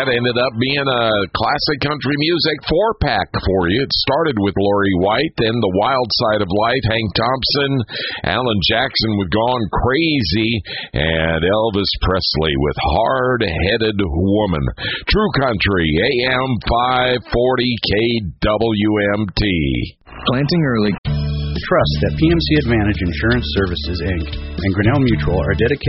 that ended up being a classic country music 4-pack for you. It started with Lori White, then The Wild Side of Life, Hank Thompson, Alan Jackson with Gone Crazy, and Elvis Presley with Hard-Headed Woman. True Country, AM 540 KWMT. Planting early. Trust that PMC Advantage Insurance Services, Inc. and Grinnell Mutual are dedicated